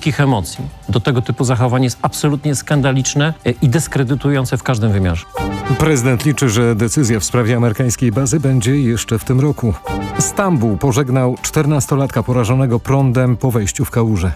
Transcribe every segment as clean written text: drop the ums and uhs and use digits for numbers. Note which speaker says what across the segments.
Speaker 1: ludzkich emocji do tego typu zachowań jest absolutnie skandaliczne i dyskredytujące w każdym wymiarze.
Speaker 2: Prezydent liczy, że decyzja w sprawie amerykańskiej bazy będzie jeszcze w tym roku. Stambuł pożegnał 14-latka porażonego prądem po wejściu w kałużę.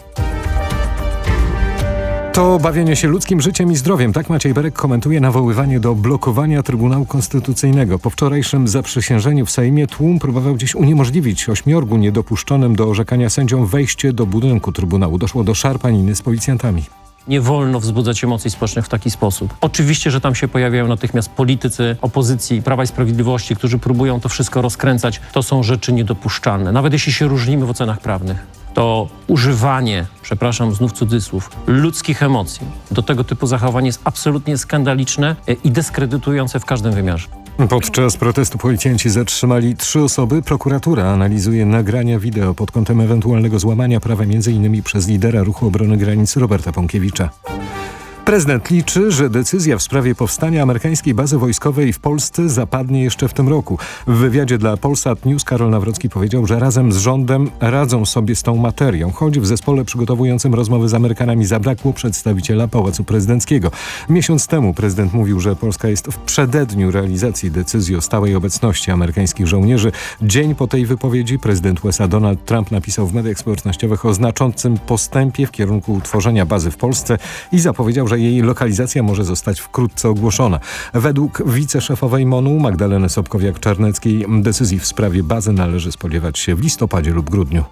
Speaker 2: To bawienie się ludzkim życiem i zdrowiem. Tak Maciej Berek komentuje nawoływanie do blokowania Trybunału Konstytucyjnego. Po wczorajszym zaprzysiężeniu w Sejmie tłum próbował dziś uniemożliwić 8 niedopuszczonym do orzekania sędziom wejście do budynku Trybunału. Doszło do szarpaniny z policjantami.
Speaker 1: Nie wolno wzbudzać emocji społecznych w taki sposób. Oczywiście, że tam się pojawiają natychmiast politycy opozycji, Prawa i Sprawiedliwości, którzy próbują to wszystko rozkręcać. To są rzeczy niedopuszczalne. Nawet jeśli się różnimy w ocenach prawnych, to używanie, przepraszam, znów cudzysłów, ludzkich emocji do tego typu zachowań jest absolutnie skandaliczne i dyskredytujące w każdym wymiarze.
Speaker 2: Podczas protestu policjanci zatrzymali 3 osoby. Prokuratura analizuje nagrania wideo pod kątem ewentualnego złamania prawa m.in. przez lidera Ruchu Obrony Granic Roberta Pąkiewicza. Prezydent liczy, że decyzja w sprawie powstania amerykańskiej bazy wojskowej w Polsce zapadnie jeszcze w tym roku. W wywiadzie dla Polsat News Karol Nawrocki powiedział, że razem z rządem radzą sobie z tą materią, choć w zespole przygotowującym rozmowy z Amerykanami zabrakło przedstawiciela Pałacu Prezydenckiego. Miesiąc temu prezydent mówił, że Polska jest w przededniu realizacji decyzji o stałej obecności amerykańskich żołnierzy. Dzień po tej wypowiedzi prezydent USA Donald Trump napisał w mediach społecznościowych o znaczącym postępie w kierunku utworzenia bazy w Polsce i zapowiedział, że jej lokalizacja może zostać wkrótce ogłoszona. Według wiceszefowej MON-u Magdaleny Sobkowiak-Czarneckiej decyzji w sprawie bazy należy spodziewać się w listopadzie lub grudniu.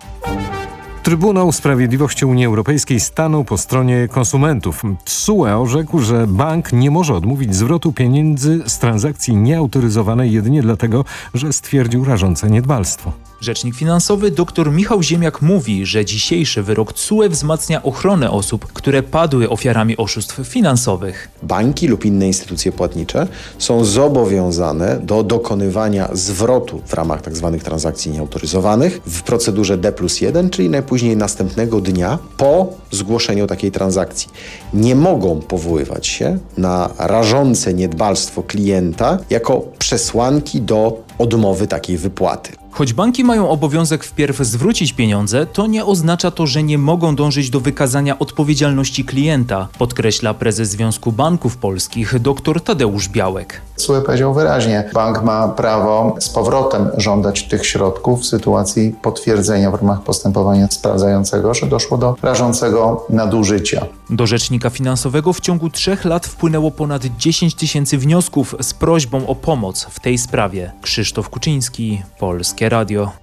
Speaker 2: Trybunał Sprawiedliwości Unii Europejskiej stanął po stronie konsumentów. TSUE orzekł, że bank nie może odmówić zwrotu pieniędzy z transakcji nieautoryzowanej jedynie dlatego, że stwierdził rażące niedbalstwo.
Speaker 3: Rzecznik finansowy dr Michał Ziemiak mówi, że dzisiejszy wyrok TSUE wzmacnia ochronę osób, które padły ofiarami oszustw finansowych.
Speaker 4: Banki lub inne instytucje płatnicze są zobowiązane do dokonywania zwrotu w ramach tzw. transakcji nieautoryzowanych w procedurze D+1, czyli najpóźniej następnego dnia po zgłoszeniu takiej transakcji. Nie mogą powoływać się na rażące niedbalstwo klienta jako przesłanki do odmowy takiej wypłaty.
Speaker 3: Choć banki mają obowiązek wpierw zwrócić pieniądze, to nie oznacza to, że nie mogą dążyć do wykazania odpowiedzialności klienta, podkreśla prezes Związku Banków Polskich dr Tadeusz Białek.
Speaker 5: TSUE powiedział wyraźnie, bank ma prawo z powrotem żądać tych środków w sytuacji potwierdzenia w ramach postępowania sprawdzającego, że doszło do rażącego nadużycia.
Speaker 3: Do Rzecznika Finansowego w ciągu 3 lat wpłynęło ponad 10 000 wniosków z prośbą o pomoc w tej sprawie. Krzysztof Kuczyński, Polskie Radio.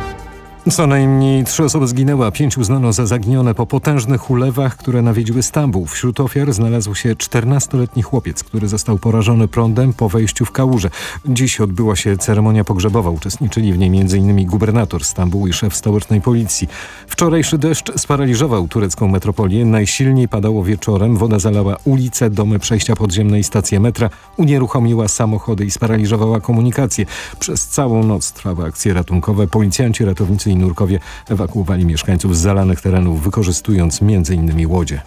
Speaker 2: Co najmniej 3 osoby zginęły, a 5 uznano za zaginione po potężnych ulewach, które nawiedziły Stambuł. Wśród ofiar znalazł się 14-letni chłopiec, który został porażony prądem po wejściu w kałużę. Dziś odbyła się ceremonia pogrzebowa. Uczestniczyli w niej m.in. gubernator Stambułu i szef stołecznej policji. Wczorajszy deszcz sparaliżował turecką metropolię. Najsilniej padało wieczorem. Woda zalała ulice, domy, przejścia podziemne i stacje metra. Unieruchomiła samochody i sparaliżowała komunikację. Przez całą noc trwały akcje ratunkowe. Policjanci, ratownicy i nurkowie ewakuowali mieszkańców z zalanych terenów, wykorzystując m.in. łodzie.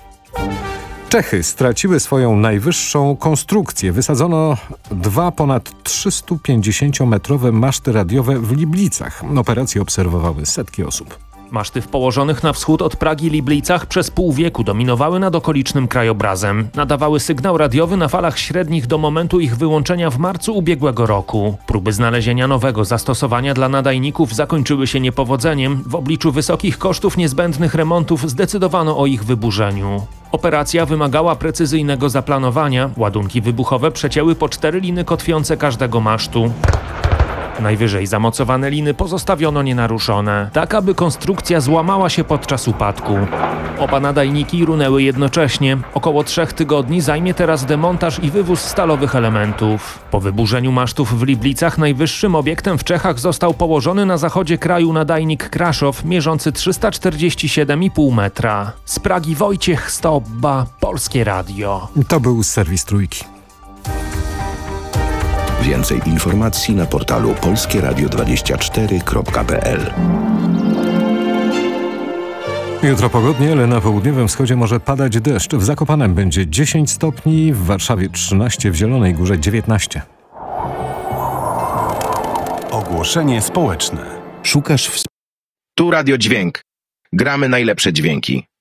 Speaker 2: Czechy straciły swoją najwyższą konstrukcję. Wysadzono 2 ponad 350-metrowe maszty radiowe w Liblicach. Operację obserwowały setki osób.
Speaker 6: Maszty w położonych na wschód od Pragi Liblicach przez pół wieku dominowały nad okolicznym krajobrazem. Nadawały sygnał radiowy na falach średnich do momentu ich wyłączenia w marcu ubiegłego roku. Próby znalezienia nowego zastosowania dla nadajników zakończyły się niepowodzeniem. W obliczu wysokich kosztów niezbędnych remontów zdecydowano o ich wyburzeniu. Operacja wymagała precyzyjnego zaplanowania. Ładunki wybuchowe przecięły po 4 liny kotwiące każdego masztu. Najwyżej zamocowane liny pozostawiono nienaruszone, tak aby konstrukcja złamała się podczas upadku. Oba nadajniki runęły jednocześnie. Około 3 tygodni zajmie teraz demontaż i wywóz stalowych elementów. Po wyburzeniu masztów w Liblicach najwyższym obiektem w Czechach został położony na zachodzie kraju nadajnik Kraszów, mierzący 347,5 metra. Z Pragi Wojciech Stobba, Polskie Radio.
Speaker 2: To był serwis Trójki.
Speaker 7: Więcej informacji na portalu polskieradio24.pl.
Speaker 2: Jutro pogodnie, ale na południowym wschodzie może padać deszcz. W Zakopanem będzie 10 stopni, w Warszawie 13, w Zielonej Górze 19.
Speaker 8: Ogłoszenie społeczne.
Speaker 7: Szukasz Tu Radio Dźwięk. Gramy najlepsze dźwięki.